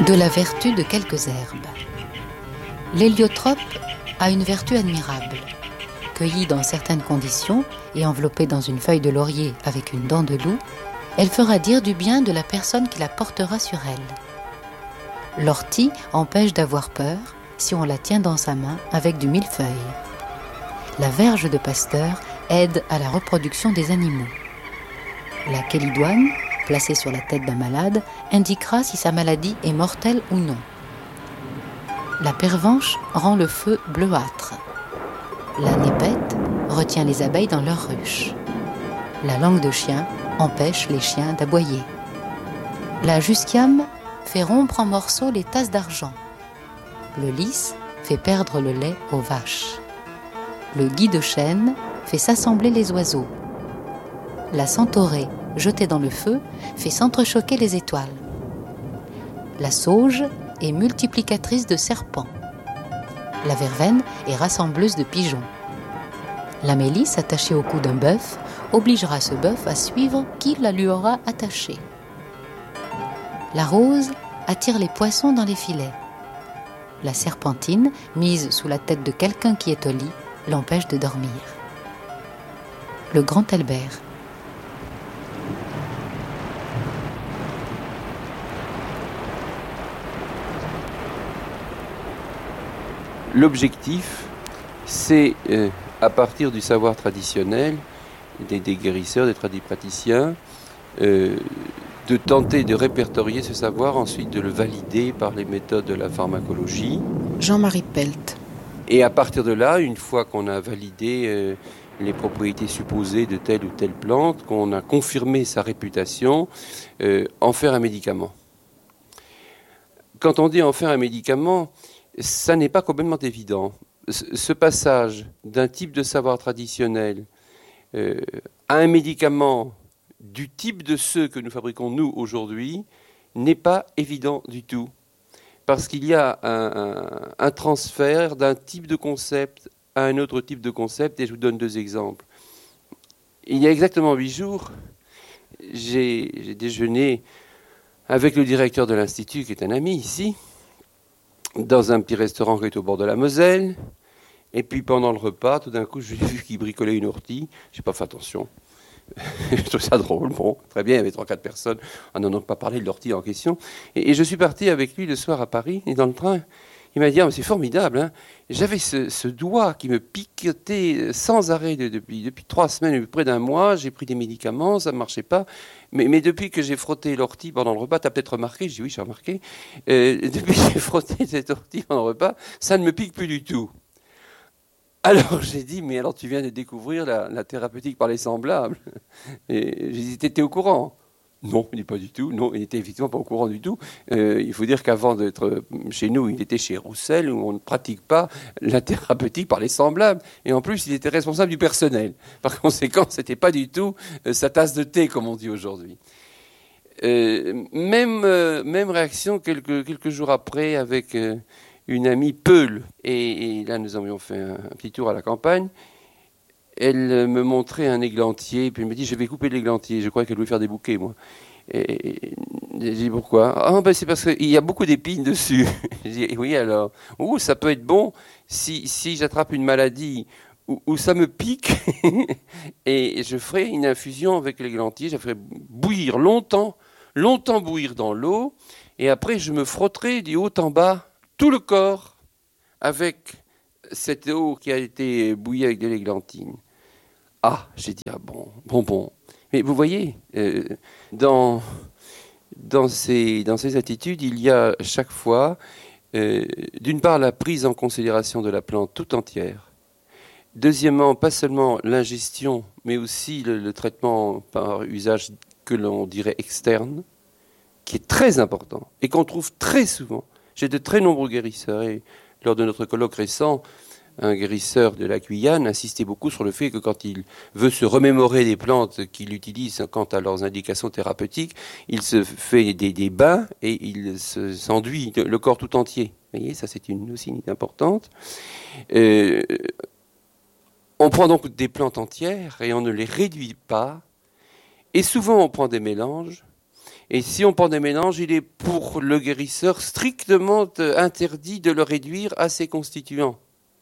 De la vertu de quelques herbes. L'héliotrope a une vertu admirable. Cueillie dans certaines conditions et enveloppée dans une feuille de laurier avec une dent de loup, elle fera dire du bien de la personne qui la portera sur elle. L'ortie empêche d'avoir peur si on la tient dans sa main avec du millefeuille. La verge de Pasteur aide à la reproduction des animaux. La kélidoine, placée sur la tête d'un malade, indiquera si sa maladie est mortelle ou non. La pervenche rend le feu bleuâtre. La népette retient les abeilles dans leur ruche. La langue de chien empêche les chiens d'aboyer. La jusquiame fait rompre en morceaux les tasses d'argent. Le lys fait perdre le lait aux vaches. Le gui de chêne fait s'assembler les oiseaux. La centaurée, jetée dans le feu, fait s'entrechoquer les étoiles. La sauge est multiplicatrice de serpents. La verveine est rassembleuse de pigeons. La mélisse attachée au cou d'un bœuf obligera ce bœuf à suivre qui la lui aura attachée. La rose attire les poissons dans les filets. La serpentine, mise sous la tête de quelqu'un qui est au lit, l'empêche de dormir. Le grand Albert. L'objectif, c'est, à partir du savoir traditionnel, des guérisseurs, des tradipraticiens, de tenter de répertorier ce savoir, ensuite de le valider par les méthodes de la pharmacologie. Jean-Marie Pelt. Et à partir de là, une fois qu'on a validé les propriétés supposées de telle ou telle plante, qu'on a confirmé sa réputation, en faire un médicament. Quand on dit en faire un médicament, ça n'est pas complètement évident. Ce passage d'un type de savoir traditionnel à un médicament du type de ceux que nous fabriquons nous aujourd'hui n'est pas évident du tout. Parce qu'il y a un transfert d'un type de concept à un autre type de concept, et je vous donne 2 exemples. Il y a exactement 8 jours, j'ai déjeuné avec le directeur de l'Institut, qui est un ami ici, dans un petit restaurant qui est au bord de la Moselle. Et puis pendant le repas, tout d'un coup, j'ai vu qu'il bricolait une ortie. Je n'ai pas fait attention. Je trouve ça drôle. Bon, très bien, il y avait 3-4 personnes. On n'en a pas parlé de l'ortie en question. Et je suis parti avec lui le soir à Paris, et dans le train, il m'a dit, ah, mais c'est formidable, hein. J'avais ce doigt qui me piquetait sans arrêt depuis 3 semaines, depuis près d'un mois. J'ai pris des médicaments, ça ne marchait pas. Mais depuis que j'ai frotté l'ortie pendant le repas, tu as peut-être remarqué, je dis oui, j'ai remarqué, depuis que j'ai frotté cette ortie pendant le repas, ça ne me pique plus du tout. Alors j'ai dit, mais alors tu viens de découvrir la thérapeutique par les semblables. Et j'ai dit, t'étais au courant ? Non, il n'est pas du tout. Non, il n'était effectivement pas au courant du tout. Il faut dire qu'avant d'être chez nous, il était chez Roussel, où on ne pratique pas la thérapeutique par les semblables. Et en plus, il était responsable du personnel. Par conséquent, ce n'était pas du tout sa tasse de thé, comme on dit aujourd'hui. Même réaction quelques jours après avec une amie Peul. Et là, nous avions fait un petit tour à la campagne. Elle me montrait un églantier, puis elle me dit, je vais couper l'églantier. Je crois qu'elle voulait faire des bouquets, moi. Et j'ai dit, pourquoi ? Ah, ben c'est parce qu'il y a beaucoup d'épines dessus. J'ai dit, oui, alors. Ça peut être bon si j'attrape une maladie où ça me pique. Et je ferai une infusion avec l'églantier. Je la ferai bouillir longtemps bouillir dans l'eau. Et après, je me frotterai du haut en bas tout le corps avec cette eau qui a été bouillie avec de l'églantine. Ah, j'ai dit, ah bon. Mais vous voyez, dans ces attitudes, il y a chaque fois, d'une part, la prise en considération de la plante tout entière. Deuxièmement, pas seulement l'ingestion, mais aussi le traitement par usage que l'on dirait externe, qui est très important et qu'on trouve très souvent. J'ai de très nombreux guérisseurs et lors de notre colloque récent, un guérisseur de la Guyane insistait beaucoup sur le fait que quand il veut se remémorer des plantes qu'il utilise quant à leurs indications thérapeutiques, il se fait des bains et il s'enduit le corps tout entier. Vous voyez, ça c'est aussi une idée importante. On prend donc des plantes entières et on ne les réduit pas. Et souvent on prend des mélanges. Et si on prend des mélanges, il est pour le guérisseur strictement interdit de le réduire à ses constituants.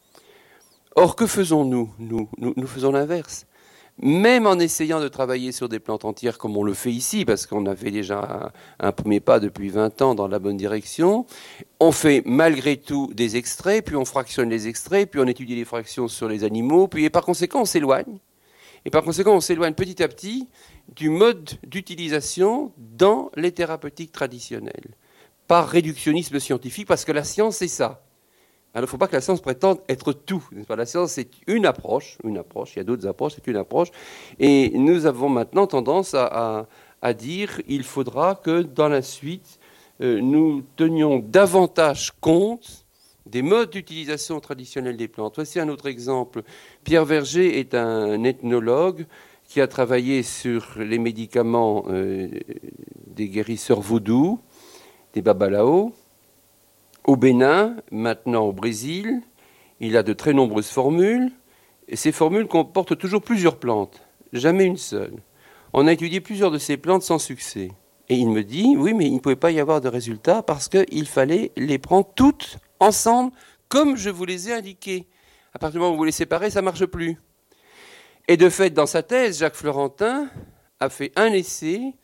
Or, que faisons-nous ? Nous faisons l'inverse. Même en essayant de travailler sur des plantes entières comme on le fait ici, parce qu'on a fait déjà un premier pas depuis 20 ans dans la bonne direction, on fait malgré tout des extraits, puis on fractionne les extraits, puis on étudie les fractions sur les animaux, puis et par conséquent on s'éloigne. Et par conséquent on s'éloigne petit à petit du mode d'utilisation dans les thérapeutiques traditionnelles, par réductionnisme scientifique, parce que la science c'est ça. Alors, il ne faut pas que la science prétende être tout. La science, c'est une approche. Il y a d'autres approches, c'est une approche. Et nous avons maintenant tendance à dire qu'il faudra que, dans la suite, nous tenions davantage compte des modes d'utilisation traditionnels des plantes. Voici un autre exemple. Pierre Verger est un ethnologue qui a travaillé sur les médicaments des guérisseurs vaudous, des babalao. Au Bénin, maintenant au Brésil, il a de très nombreuses formules, et ces formules comportent toujours plusieurs plantes, jamais une seule. On a étudié plusieurs de ces plantes sans succès. Et il me dit, oui, mais il ne pouvait pas y avoir de résultat parce qu'il fallait les prendre toutes ensemble, comme je vous les ai indiquées. À partir du moment où vous les séparez, ça ne marche plus. Et de fait, dans sa thèse, Jacques Florentin a fait un essai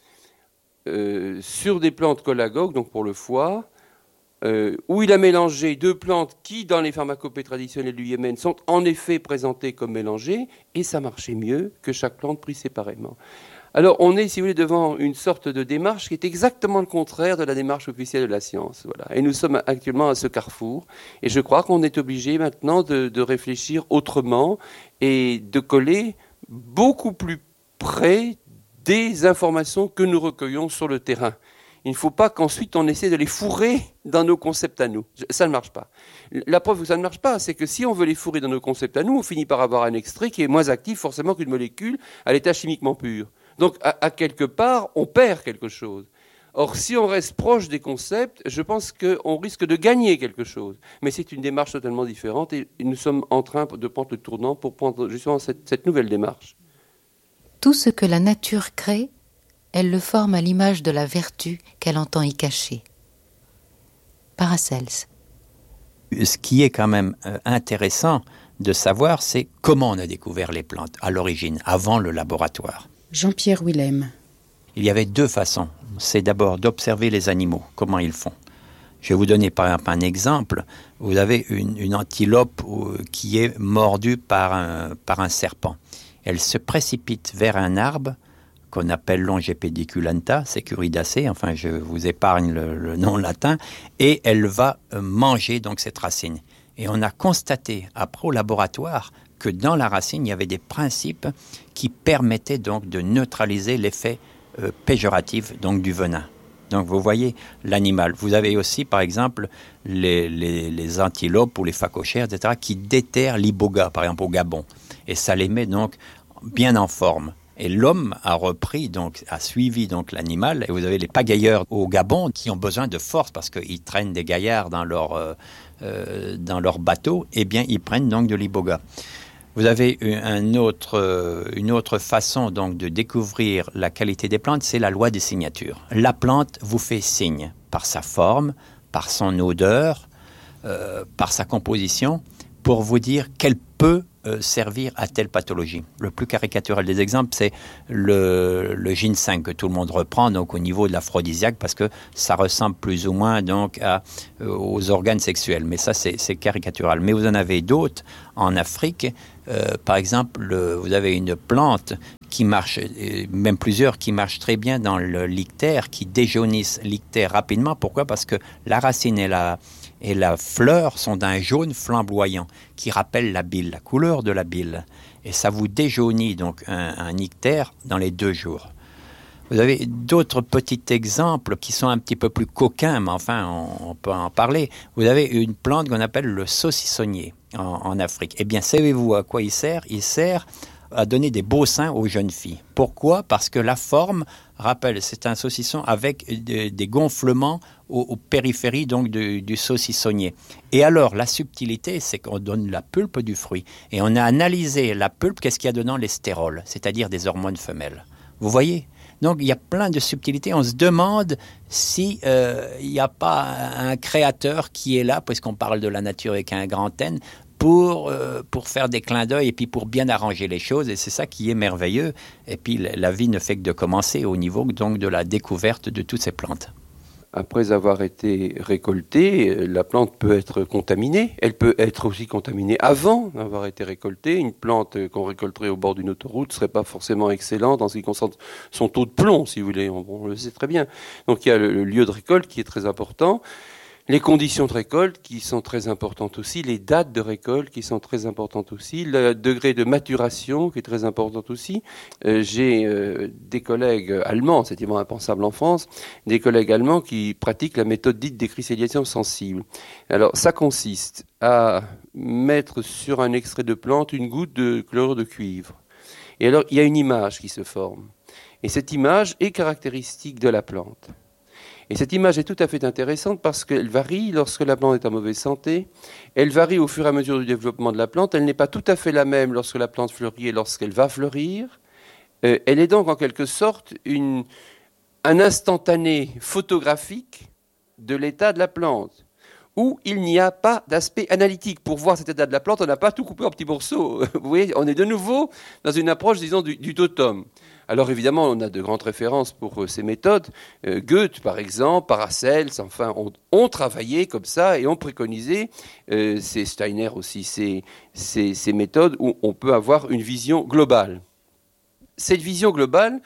sur des plantes cholagogues, donc pour le foie, où il a mélangé deux plantes qui, dans les pharmacopées traditionnelles du Yémen, sont en effet présentées comme mélangées, et ça marchait mieux que chaque plante prise séparément. Alors, on est, si vous voulez, devant une sorte de démarche qui est exactement le contraire de la démarche officielle de la science. Voilà. Et nous sommes actuellement à ce carrefour, et je crois qu'on est obligé maintenant de réfléchir autrement et de coller beaucoup plus près des informations que nous recueillons sur le terrain. Il ne faut pas qu'ensuite on essaie de les fourrer dans nos concepts à nous. Ça ne marche pas. La preuve où ça ne marche pas, c'est que si on veut les fourrer dans nos concepts à nous, on finit par avoir un extrait qui est moins actif forcément qu'une molécule à l'état chimiquement pur. Donc à quelque part, on perd quelque chose. Or, si on reste proche des concepts, je pense qu'on risque de gagner quelque chose. Mais c'est une démarche totalement différente et nous sommes en train de prendre le tournant pour prendre justement cette nouvelle démarche. Tout ce que la nature crée, elle le forme à l'image de la vertu qu'elle entend y cacher. Paracels. Ce qui est quand même intéressant de savoir, c'est comment on a découvert les plantes à l'origine, avant le laboratoire. Jean-Pierre Willem. Il y avait deux façons. C'est d'abord d'observer les animaux, comment ils font. Je vais vous donner par exemple un exemple. Vous avez une antilope qui est mordue par un serpent. Elle se précipite vers un arbre qu'on appelle Longipediculata, Securidacea, enfin je vous épargne le nom latin, et elle va manger donc cette racine. Et on a constaté après au laboratoire que dans la racine, il y avait des principes qui permettaient donc de neutraliser l'effet péjoratif donc du venin. Donc vous voyez l'animal. Vous avez aussi par exemple les antilopes ou les phacochères, etc., qui déterrent l'iboga, par exemple au Gabon. Et ça les met donc bien en forme. Et l'homme a repris, donc, a suivi donc l'animal. Et vous avez les pagailleurs au Gabon qui ont besoin de force parce qu'ils traînent des gaillards dans leur bateau. Eh bien, ils prennent donc de l'iboga. Vous avez une autre façon donc de découvrir la qualité des plantes, c'est la loi des signatures. La plante vous fait signe par sa forme, par son odeur, par sa composition, pour vous dire qu'elle peut servir à telle pathologie. Le plus caricatural des exemples, c'est le ginseng que tout le monde reprend donc au niveau de l'aphrodisiaque parce que ça ressemble plus ou moins donc aux organes sexuels. Mais ça, c'est caricatural. Mais vous en avez d'autres en Afrique. Par exemple, vous avez une plante qui marche, même plusieurs qui marchent très bien dans le lictère, qui déjaunissent l'ictère rapidement. Pourquoi ? Parce que la racine et la fleur sont d'un jaune flamboyant qui rappelle la bile, la couleur de la bile. Et ça vous déjaunit donc un ictère dans les 2 jours. Vous avez d'autres petits exemples qui sont un petit peu plus coquins, mais enfin, on peut en parler. Vous avez une plante qu'on appelle le saucissonnier en Afrique. Eh bien, savez-vous à quoi il sert ? Il sert à donner des beaux seins aux jeunes filles. Pourquoi ? Parce que la forme rappelle, c'est un saucisson avec des gonflements aux périphéries donc du saucissonnier. Et alors, la subtilité, c'est qu'on donne la pulpe du fruit. Et on a analysé la pulpe, qu'est-ce qu'il y a dedans ? Les stérols, c'est-à-dire des hormones femelles. Vous voyez ? Donc il y a plein de subtilités. On se demande si il n'y a pas un créateur qui est là, puisqu'on parle de la nature avec un grand N, pour faire des clins d'œil et puis pour bien arranger les choses. Et c'est ça qui est merveilleux. Et puis la vie ne fait que de commencer au niveau donc de la découverte de toutes ces plantes. Après avoir été récoltée, la plante peut être contaminée. Elle peut être aussi contaminée avant d'avoir été récoltée. Une plante qu'on récolterait au bord d'une autoroute ne serait pas forcément excellente en ce qui concerne son taux de plomb, si vous voulez. On le sait très bien. Donc il y a le lieu de récolte qui est très important. Les conditions de récolte qui sont très importantes aussi, les dates de récolte qui sont très importantes aussi, le degré de maturation qui est très important aussi. J'ai des collègues allemands, c'est évidemment impensable en France, des collègues allemands qui pratiquent la méthode dite d'écrystallisation sensible. Alors ça consiste à mettre sur un extrait de plante une goutte de chlorure de cuivre. Et alors il y a une image qui se forme. Et cette image est caractéristique de la plante. Et cette image est tout à fait intéressante parce qu'elle varie lorsque la plante est en mauvaise santé, elle varie au fur et à mesure du développement de la plante, elle n'est pas tout à fait la même lorsque la plante fleurit et lorsqu'elle va fleurir. Elle est donc en quelque sorte un instantané photographique de l'état de la plante, où il n'y a pas d'aspect analytique. Pour voir cet état de la plante, on n'a pas tout coupé en petits morceaux. Vous voyez, on est de nouveau dans une approche, disons, du totem. Alors évidemment, on a de grandes références pour ces méthodes. Goethe, par exemple, Paracels, enfin, ont travaillé comme ça et ont préconisé, c'est Steiner aussi, ces méthodes où on peut avoir une vision globale. Cette vision globale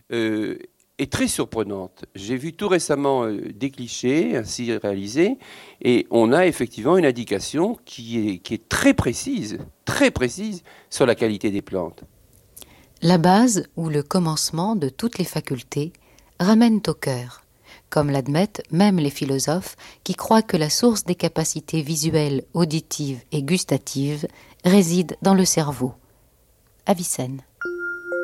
est très surprenante. J'ai vu tout récemment des clichés ainsi réalisés et on a effectivement une indication qui est très précise sur la qualité des plantes. La base ou le commencement de toutes les facultés ramène au cœur, comme l'admettent même les philosophes qui croient que la source des capacités visuelles, auditives et gustatives réside dans le cerveau. Avicenne.